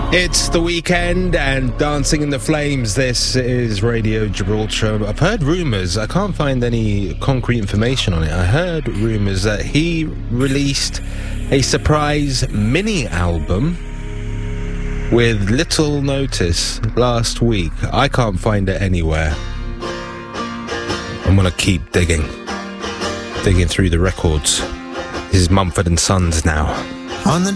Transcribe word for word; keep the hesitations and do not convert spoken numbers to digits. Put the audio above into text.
It's the weekend and Dancing in the Flames. This is Radio Gibraltar. I've heard rumours, I can't find any concrete information on it. I heard rumours that he released a surprise mini album with little notice last week. I can't find it anywhere. I'm going to keep digging. Digging through the records. This is Mumford and Sons now. On the